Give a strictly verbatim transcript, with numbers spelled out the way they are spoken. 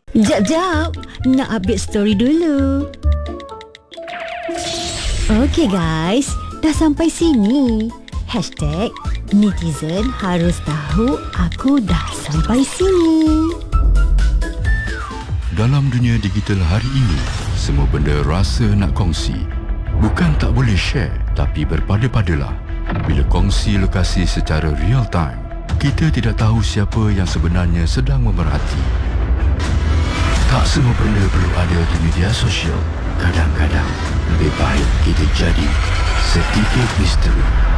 Jap, jap. Nak update story dulu. Okay guys, dah sampai sini. Hashtag netizen harus tahu aku dah sampai sini. Dalam dunia digital hari ini, semua benda rasa nak kongsi. Bukan tak boleh share, tapi berpada-padalah. Bila kongsi lokasi secara real time, kita tidak tahu siapa yang sebenarnya sedang memerhati. Tak semua benda perlu ada di media sosial. Kadang-kadang lebih baik kita jadi sedikit misteri.